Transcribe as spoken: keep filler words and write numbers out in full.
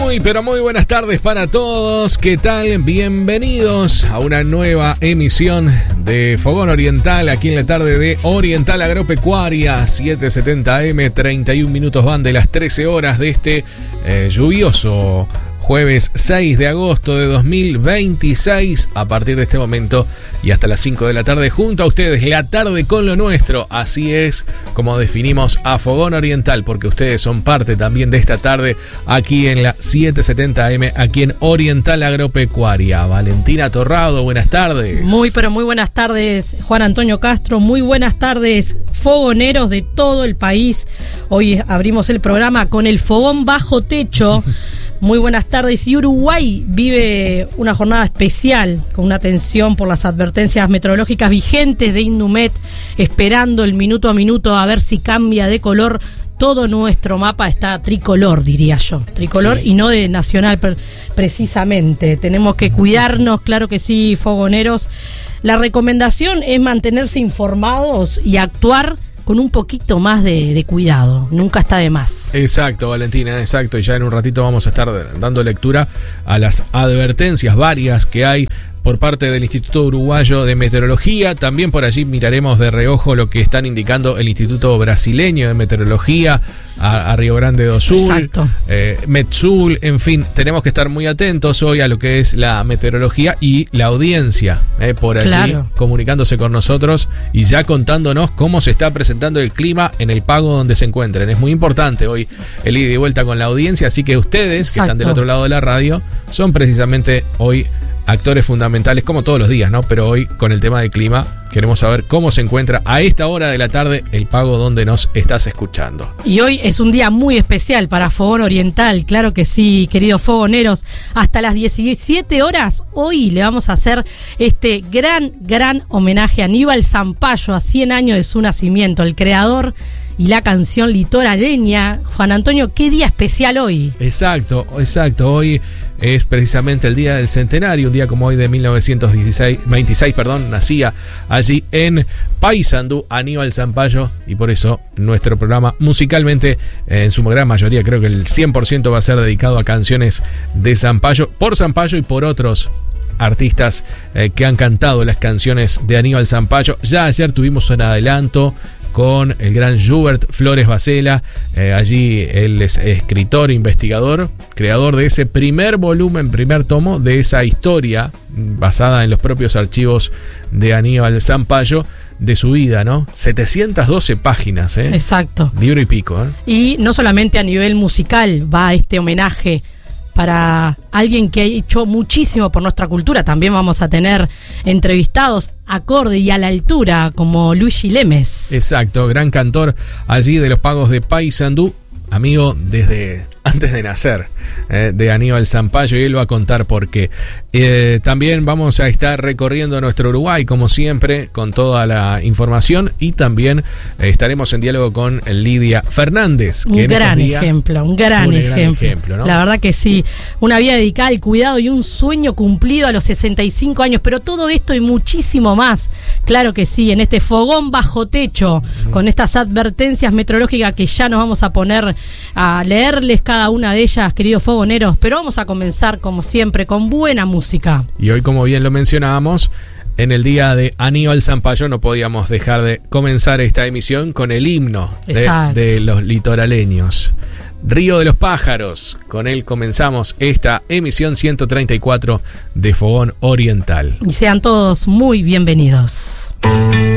Muy, pero muy buenas tardes para todos. ¿Qué tal? Bienvenidos a una nueva emisión de Fogón Oriental, aquí en la tarde de Oriental Agropecuaria, setecientos setenta A M, treinta y un minutos van de las trece horas de este eh, lluvioso jueves seis de agosto de dos mil veintiséis. A partir de este momento y hasta las cinco de la tarde, junto a ustedes, la tarde con lo nuestro. Así es como definimos a Fogón Oriental, porque ustedes son parte también de esta tarde aquí en la setecientos setenta A M, aquí en Oriental Agropecuaria. Valentina Torrado, buenas tardes. Muy, pero muy buenas tardes, Juan Antonio Castro. Muy buenas tardes, fogoneros de todo el país. Hoy abrimos el programa con el fogón bajo techo. Muy buenas tardes. Y Uruguay vive una jornada especial con una atención por las advertencias meteorológicas vigentes de Innumet, esperando el minuto a minuto a ver si cambia de color. Todo nuestro mapa está tricolor, diría yo. Tricolor, sí. Y no de nacional precisamente. Tenemos que cuidarnos, claro que sí, fogoneros. La recomendación es mantenerse informados y actuar con un poquito más de, de cuidado, nunca está de más. Exacto, Valentina, exacto, y ya en un ratito vamos a estar dando lectura a las advertencias varias que hay por parte del Instituto Uruguayo de Meteorología. También por allí miraremos de reojo lo que están indicando el Instituto Brasileño de Meteorología, a, a Río Grande do Sul, eh, Metsul, en fin, tenemos que estar muy atentos hoy a lo que es la meteorología y la audiencia, eh, por allí, claro, comunicándose con nosotros y ya contándonos cómo se está presentando el clima en el pago donde se encuentren. Es muy importante hoy el ida y vuelta con la audiencia, así que ustedes, exacto, que están del otro lado de la radio, son precisamente hoy actores fundamentales, como todos los días, ¿no? Pero hoy, con el tema del clima, queremos saber cómo se encuentra a esta hora de la tarde el pago donde nos estás escuchando. Y hoy es un día muy especial para Fogón Oriental, claro que sí, queridos fogoneros. Hasta las diecisiete horas, hoy le vamos a hacer este gran, gran homenaje a Aníbal Zampayo, a cien años de su nacimiento, el creador y la canción litoraleña. Juan Antonio, ¿qué día especial hoy? Exacto, exacto, hoy es precisamente el día del centenario, un día como hoy de mil novecientos veintiséis, perdón, nacía allí en Paysandú Aníbal Zampayo, y por eso nuestro programa musicalmente, en su gran mayoría, creo que el cien por ciento va a ser dedicado a canciones de Zampayo, por Zampayo y por otros artistas eh, que han cantado las canciones de Aníbal Zampayo. Ya ayer tuvimos un adelanto con el gran Schubert Flores Bacela, eh, allí él es escritor, investigador, creador de ese primer volumen, primer tomo de esa historia basada en los propios archivos de Aníbal Zampayo, de su vida, ¿no? setecientas doce páginas, ¿eh? Exacto. Libro y pico, ¿eh? Y no solamente a nivel musical va este homenaje para alguien que ha hecho muchísimo por nuestra cultura. También vamos a tener entrevistados acorde y a la altura, como Luigi Lemes. Exacto, gran cantor allí de los pagos de Paysandú, amigo desde antes de nacer eh, de Aníbal Zampayo, y él va a contar por qué. Eh, también vamos a estar recorriendo nuestro Uruguay, como siempre, con toda la información, y también eh, estaremos en diálogo con Lidia Fernández. Que un gran días, ejemplo, un gran, un ejemplo. gran ejemplo, ¿no? La verdad que sí, una vida dedicada al cuidado y un sueño cumplido a los sesenta y cinco años, pero todo esto y muchísimo más, claro que sí, en este fogón bajo techo, uh-huh, con estas advertencias meteorológicas que ya nos vamos a poner a leerles cada una de ellas, queridos fogoneros, pero vamos a comenzar como siempre con buena música. Y hoy, como bien lo mencionábamos, en el día de Aníbal Zampayo no podíamos dejar de comenzar esta emisión con el himno de, de los litoraleños, Río de los Pájaros. Con él comenzamos esta emisión ciento treinta y cuatro de Fogón Oriental. Y sean todos muy bienvenidos.